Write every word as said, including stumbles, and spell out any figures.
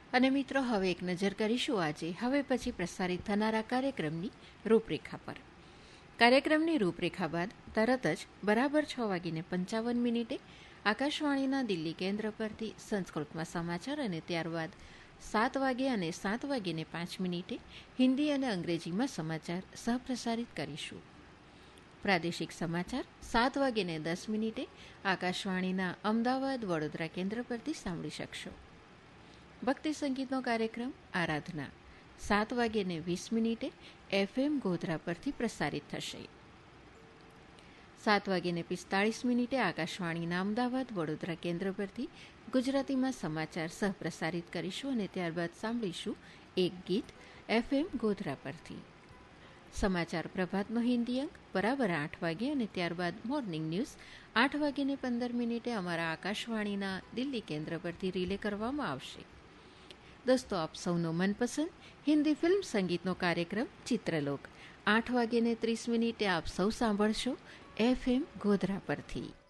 અને મિત્રો, હવે એક નજર કરીશું આજે હવે પછી પ્રસારિત થનારા કાર્યક્રમની રૂપરેખા પર. કાર્યક્રમની રૂપરેખા બાદ તરત જ બરાબર છ વાગીને પંચાવન મિનિટે આકાશવાણીના દિલ્હી કેન્દ્ર પરથી સંસ્કૃતમાં સમાચાર અને ત્યારબાદ સાત વાગે અને સાત વાગીને પાંચ મિનિટે હિન્દી અને અંગ્રેજીમાં સમાચાર સહપ્રસારિત કરીશું. પ્રાદેશિક સમાચાર સાત વાગીને દસ મિનિટે આકાશવાણીના અમદાવાદ વડોદરા કેન્દ્ર પરથી સાંભળી શકશો. ભક્તિ સંગીતનો કાર્યક્રમ આરાધના સાત વાગ્યે વીસ મિનિટે એફએમ ગોધરા પરથી પ્રસારિત થશે. સાત વાગ્યે પિસ્તાળીસ મિનિટે આકાશવાણીના અમદાવાદ વડોદરા કેન્દ્ર પરથી ગુજરાતીમાં સમાચાર સહપ્રસારિત કરીશું અને ત્યારબાદ સાંભળીશું એક ગીત એફએમ ગોધરા પરથી. સમાચાર પ્રભાતનો હિન્દી અંક બરાબર આઠ વાગે અને ત્યારબાદ મોર્નિંગ ન્યૂઝ આઠ વાગ્યે પંદર મિનિટે અમારા આકાશવાણીના દિલ્હી કેન્દ્ર પરથી રિલે કરવામાં આવશે. દોસ્તો, આપ સૌનો મનપસંદ હિન્દી ફિલ્મ સંગીતનો કાર્યક્રમ ચિત્રલોક આઠ વાગ્યે ત્રીસ મિનિટે આપ સૌ સાંભળશો એફએમ ગોધરા પરથી.